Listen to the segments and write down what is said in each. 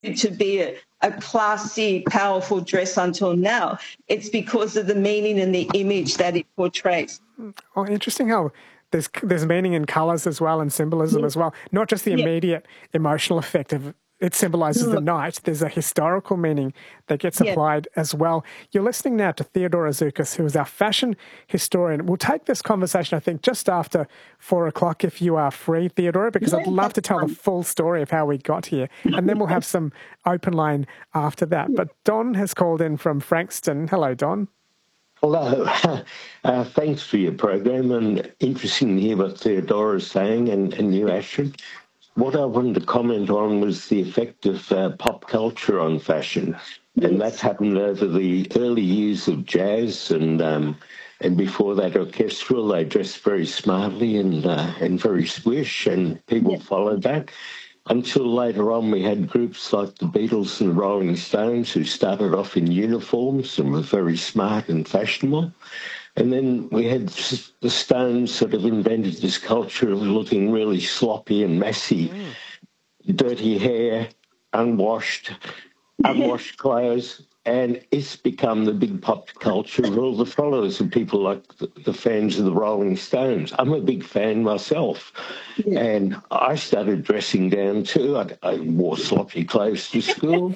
to be a classy, powerful dress until now. It's because of the meaning and the image that it portrays. Oh, interesting how there's meaning in colours as well and symbolism as well. Not just the immediate emotional effect of it symbolises the night. There's a historical meaning that gets applied as well. You're listening now to Theodora Zoukis, who is our fashion historian. We'll take this conversation, I think, just after 4 o'clock if you are free, Theodora, because I'd love to tell the full story of how we got here. And then we'll have some open line after that. But Don has called in from Frankston. Hello, Don. Hello. Thanks for your program, and interesting to hear what Theodora's saying and you, Astrid. What I wanted to comment on was the effect of pop culture on fashion, and that's happened over the early years of jazz and before that orchestral. They dressed very smartly and very swish, and people followed that. Until later on, we had groups like the Beatles and the Rolling Stones who started off in uniforms and were very smart and fashionable. And then we had the Stones sort of invented this culture of looking really sloppy and messy, dirty hair, unwashed clothes. And it's become the big pop culture of all the followers of people like the fans of the Rolling Stones. I'm a big fan myself. And I started dressing down too. I wore sloppy clothes to school.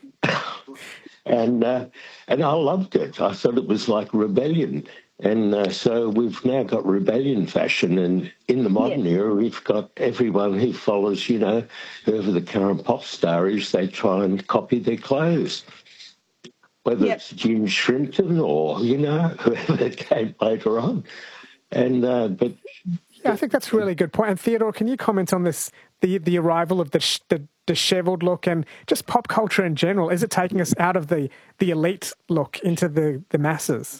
And I loved it. I thought it was like rebellion. And so we've now got rebellion fashion, and in the modern era, we've got everyone who follows, whoever the current pop star is, they try and copy their clothes. Whether it's Jim Shrimpton or, whoever came later on. And but yeah, I think that's a really good point. And Theodore, can you comment on this, the arrival of the dishevelled look and just pop culture in general? Is it taking us out of the elite look into the masses?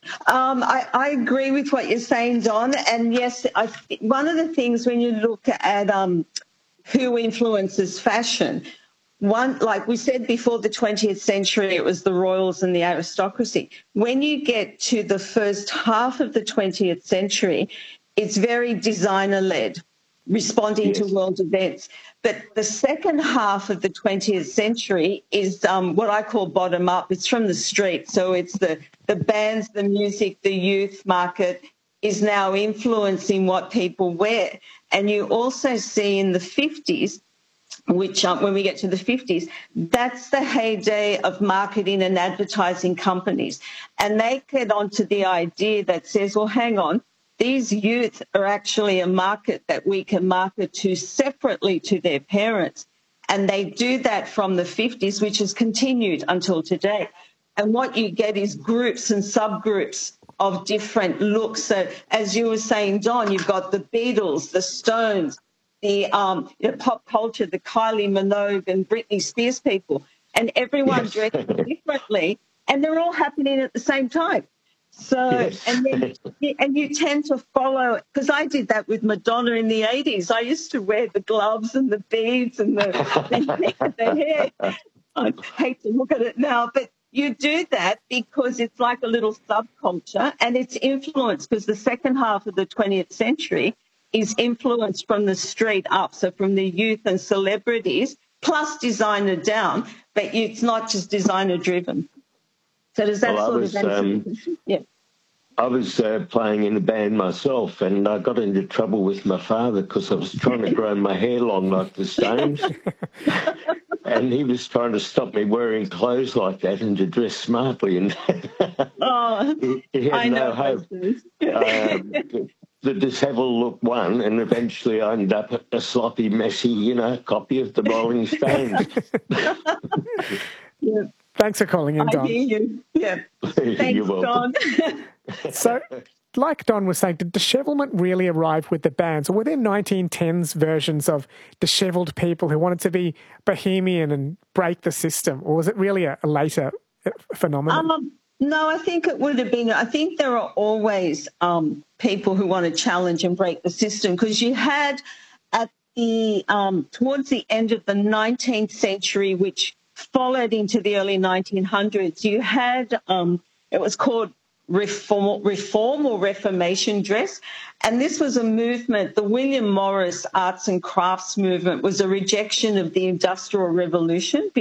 I agree with what you're saying, Don. And yes, one of the things when you look at who influences fashion, like we said before, the 20th century, it was the royals and the aristocracy. When you get to the first half of the 20th century, it's very designer-led, responding to world events. But the second half of the 20th century is what I call bottom-up. It's from the street. So it's the bands, the music, the youth market is now influencing what people wear. And you also see in the 50s, which when we get to the 50s, that's the heyday of marketing and advertising companies. And they get onto the idea that says, well, hang on, these youth are actually a market that we can market to separately to their parents. And they do that from the 50s, which has continued until today. And what you get is groups and subgroups of different looks. So as you were saying, Don, you've got the Beatles, the Stones, the pop culture, the Kylie Minogue and Britney Spears people, and everyone dresses differently, and they're all happening at the same time. So, and you tend to follow, because I did that with Madonna in the 80s. I used to wear the gloves and the beads and the hair. I hate to look at it now, but you do that because it's like a little subculture, and it's influenced because the second half of the 20th century is influenced from the street up, so from the youth and celebrities, plus designer down, but it's not just designer driven. So does that sort of answer? I was playing in a band myself, and I got into trouble with my father because I was trying to grow my hair long like the Stones. And he was trying to stop me wearing clothes like that and to dress smartly. And he had no hope. The dishevelled look won, and eventually I ended up a sloppy, messy, copy of the Rolling Stones. Thanks for calling in, Don. I hear you. Yeah. Thanks, Don. So, like Don was saying, did dishevelment really arrive with the bands? Or were there 1910s versions of dishevelled people who wanted to be bohemian and break the system? Or was it really a later phenomenon? No, I think it would have been. I think there are always people who want to challenge and break the system, because you had at the towards the end of the 19th century, which followed into the early 1900s, you had it was called reform or reformation dress. And this was a movement, the William Morris Arts and Crafts movement was a rejection of the Industrial Revolution